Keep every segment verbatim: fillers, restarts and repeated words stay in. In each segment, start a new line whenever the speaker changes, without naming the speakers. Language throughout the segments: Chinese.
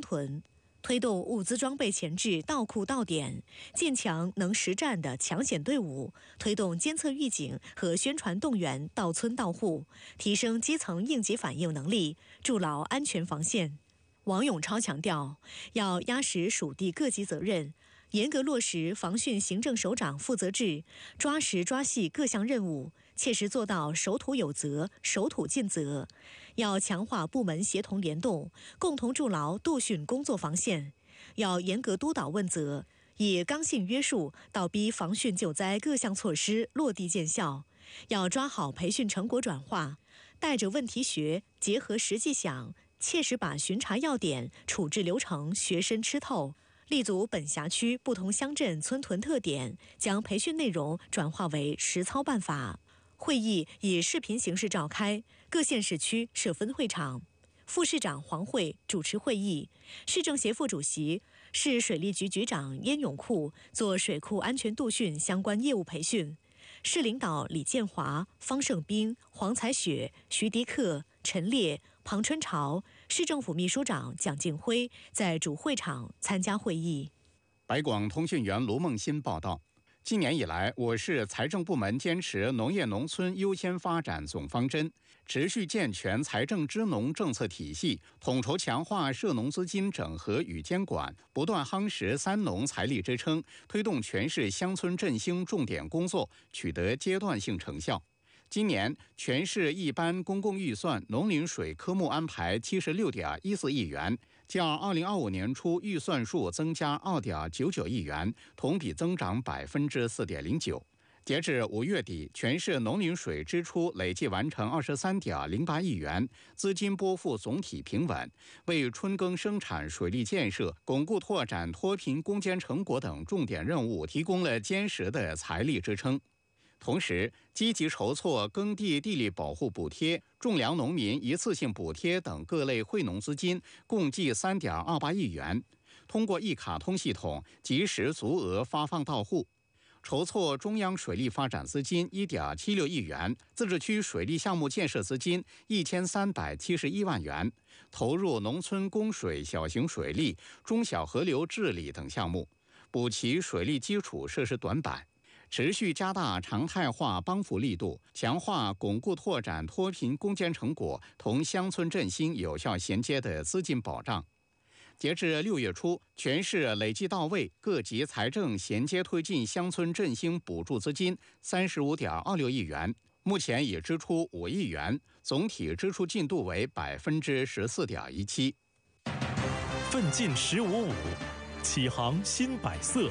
屯，推动物资装备前置到库到点，建强能实战的抢险队伍，推动监测预警和宣传动员到村到户，提升基层应急反应能力，筑牢安全防线。王永超强调，要压实属地各级责任，严格落实防汛行政首长负责制，抓实抓细各项任务，切实做到守土有责、守土尽责。要强化部门协同联动，共同筑牢杜汛工作防线。要严格督导问责，以刚性约束，倒逼防汛救灾各项措施落地见效。要抓好培训成果转化，带着问题学，结合实际想，切实把巡查要点、处置流程学深吃透。立足本辖区不同乡镇村屯特点，将培训内容转化为实操办法。会议以视频形式召开，各县市区设分会场。副市长黄慧主持会议，市政协副主席、市水利局局长燕永库做水库安全杜汛相关业务培训。市领导李建华、方胜斌、黄才雪、徐迪克、陈烈、庞春潮，市政府秘书长蒋敬辉在主会场参加会议。
白广通讯员卢梦欣报道。今年以来，我市财政部门坚持农业农村优先发展总方针，持续健全财政支农政策体系，统筹强化涉农资金整合与监管，不断夯实三农财力支撑，推动全市乡村振兴重点工作取得阶段性成效。今年全市一般公共预算农林水科目安排七十六点一四亿元，较二零二五年初预算数增加二点九九亿元，同比增长百分之四点零九。截至五月底，全市农林水支出累计完成二十三点零八亿元，资金拨付总体平稳，为春耕生产、水利建设、巩固拓展脱贫攻坚成果等重点任务提供了坚实的财力支撑。同时，积极筹措耕地地力保护补贴、种粮农民一次性补贴等各类惠农资金，共计三点二八亿元，通过一卡通系统及时足额发放到户。筹措中央水利发展资金一点七六亿元，自治区水利项目建设资金一千三百七十一万元，投入农村供水、小型水利、中小河流治理等项目，补齐水利基础设施短板。持续加大常态化帮扶力度，强化巩固拓展脱贫攻坚成果同乡村振兴有效衔接的资金保障。截至六月初，全市累计到位各级财政衔接推进乡村振兴补助资金三十五点二六亿元，目前已支出五亿元，总体支出进度为百分之十四点一七。
奋进十五五，启航新百色。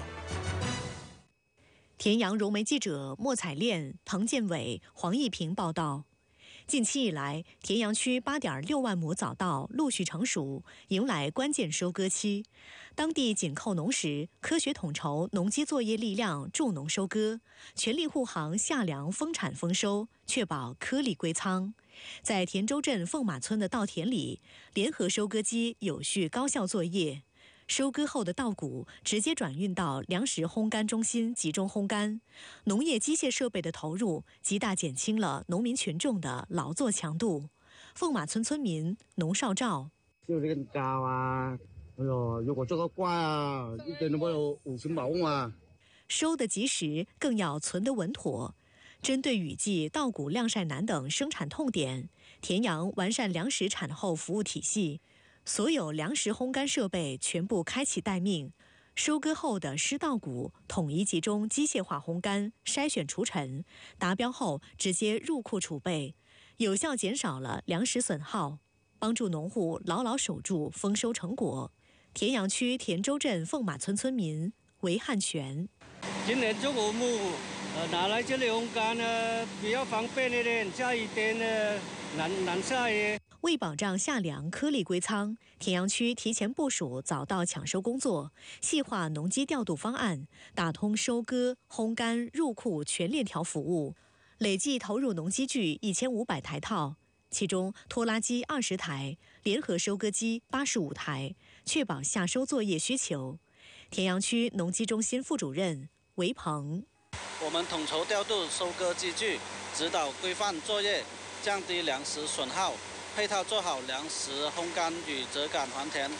田阳融媒记者莫彩炼、彭建伟、黄义平报道，近期以来，田阳区 八点六万亩早稻陆续成熟，迎来关键收割期。当地紧扣农时，科学统筹农机作业力量，助农收割，全力护航夏粮丰产丰收，确保颗粒归仓。在田州镇凤马村的稻田里，联合收割机有序高效作业。收割后的稻谷直接转运到粮食烘干中心集中烘干，农业机械设备的投入极大减轻了农民群众的劳作强度。凤马村村民农少照，
就这个高啊，哎呦，如果做个瓜啊，一点都没有五斤毛啊。
收得及时，更要存得稳妥。针对雨季稻谷晾晒难等生产痛点，田阳完善粮食产后服务体系。所有粮食烘干设备全部开启待命，收割后的湿稻谷统一集中机械化烘干、筛选除尘，达标后直接入库储备，有效减少了粮食损耗，帮助农户牢牢守住丰收成果。田阳区田州镇凤马村村民韦汉全，
今年这个木呃拿来这里烘干呢比较方便一点，下雨天呢难难晒。
为保障夏粮颗粒归仓，田阳区提前部署早稻抢收工作，细化农机调度方案，打通收割、烘干、入库全链条服务，累计投入农机具一千五百台套，其中拖拉机二十台，联合收割机八十五台，确保夏收作业需求。田阳区农机中心副主任韦鹏，
我们统筹调度收割机具，指导规范作业，降低粮食损耗。配套做好粮食烘干与折杆还田，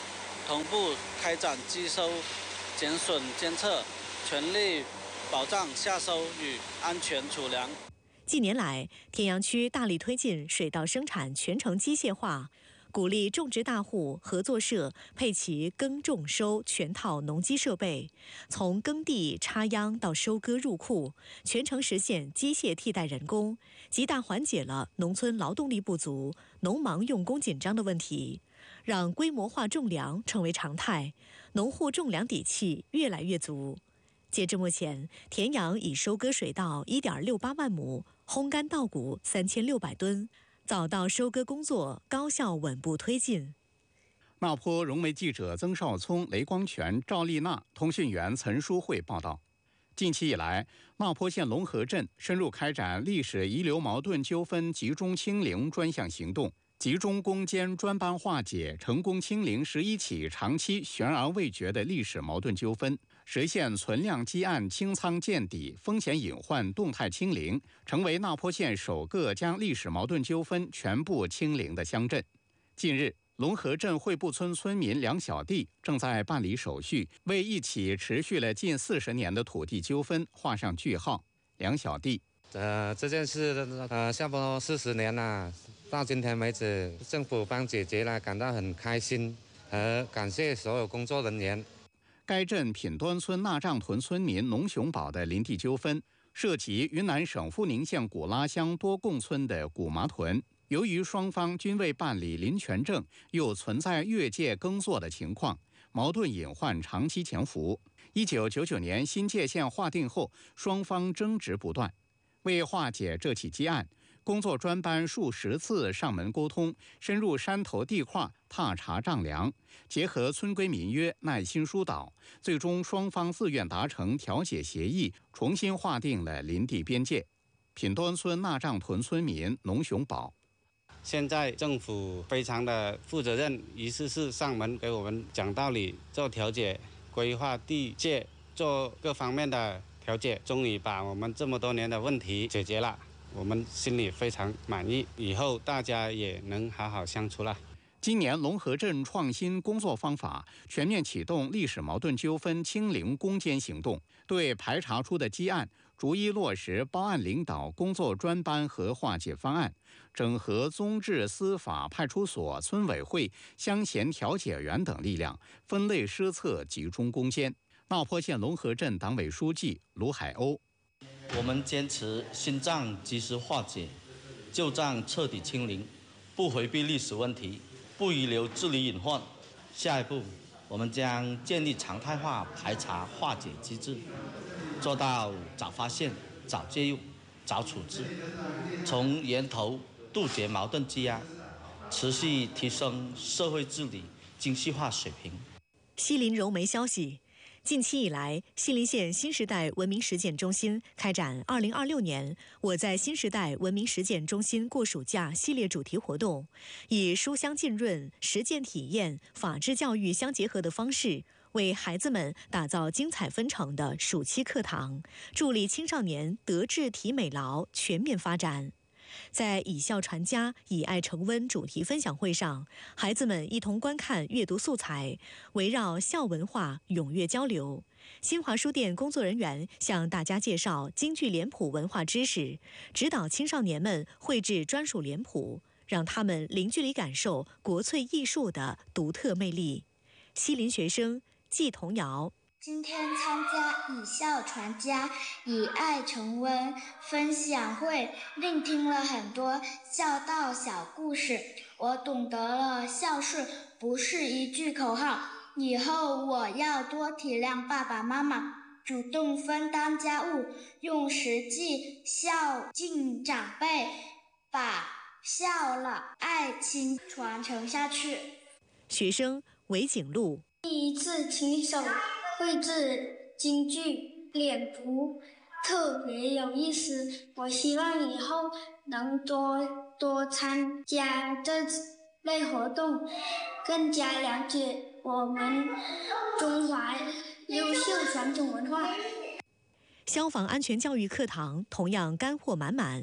同步开展稽收、减损监测，全力保障夏收与安全储粮。
近年来，田阳区大力推进水稻生产全程机械化，鼓励种植大户、合作社配齐耕种收全套农机设备，从耕地插秧到收割入库，全程实现机械替代人工，极大缓解了农村劳动力不足、农忙用工紧张的问题，让规模化种粮成为常态，农户种粮底气越来越足。截至目前，田阳已收割水稻 一点六八万亩，烘干稻谷三千六百吨，早稻收割工作高效稳步推进。
那坡融媒记者曾少聪、雷光全、赵丽娜，通讯员岑淑慧报道。近期以来，那坡县龙河镇深入开展历史遗留矛盾纠纷集中清零专项行动，集中攻坚专班化解，成功清零十一起长期悬而未决的历史矛盾纠纷，实现存量积案清仓见底，风险隐患动态清零，成为那坡县首个将历史矛盾纠纷全部清零的乡镇。近日，龙河镇惠埠村村民梁小弟正在办理手续，为一起持续了近四十年的土地纠纷画上句号。梁小弟，
呃，这件事呃，差不多四十年了，到今天为止，政府帮解决了，感到很开心，和感谢所有工作人员。
该镇品端村纳帐屯村民农雄宝的林地纠纷，涉及云南省富宁县古拉乡多贡村的古麻屯。由于双方均未办理林权证，又存在越界耕作的情况，矛盾隐患长期潜伏。一九九九年新界限划定后，双方争执不断。为化解这起积案，工作专班数十次上门沟通，深入山头地块踏查丈量，结合村规民约耐心疏导，最终双方自愿达成调解协议，重新划定了林地边界。品端村纳帐屯村民农雄宝，
现在政府非常的负责任，一次次上门给我们讲道理，做调解、规划地界，做各方面的调解，终于把我们这么多年的问题解决了，我们心里非常满意，以后大家也能好好相处了。
今年龙河镇创新工作方法，全面启动历史矛盾纠纷清零攻坚行动，对排查出的积案逐一落实包案领导工作专班和化解方案，整合宗治、司法、派出所、村委会、乡贤调解员等力量，分类施策，集中攻坚。那坡县龙河镇党委书记卢海鸥，
我们坚持新账及时化解，旧账彻底清零，不回避历史问题，不遗留治理隐患。下一步，我们将建立常态化排查化解机制，做到早发现、早介入、早处置，从源头杜绝矛盾积压，持续提升社会治理精细化水平。
西林融媒消息，近期以来，西林县新时代文明实践中心开展二零二六年我在新时代文明实践中心过暑假系列主题活动，以书香浸润、实践体验、法治教育相结合的方式，为孩子们打造精彩纷呈的暑期课堂，助力青少年德智体美劳全面发展。在以孝传家、以爱成温主题分享会上，孩子们一同观看阅读素材，围绕孝文化踊跃交流。新华书店工作人员向大家介绍京剧脸谱文化知识，指导青少年们绘制专属脸谱，让他们零距离感受国粹艺术的独特魅力。西林学生季童瑶。
今天参加以孝传家、以爱成温分享会，聆听了很多孝道小故事，我懂得了孝顺不是一句口号，以后我要多体谅爸爸妈妈，主动分担家务，用实际孝敬长辈，把孝老爱亲传承下去。
学生韦景路，
第一次亲手绘制京剧脸谱特别有意思，我希望以后能多多参加这类活动，更加了解我们中华优秀传统文化。
消防安全教育课堂同样干货满满。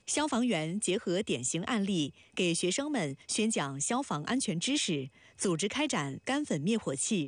消防员结合典型案例，给学生们宣讲消防安全知识，组织开展干粉灭火器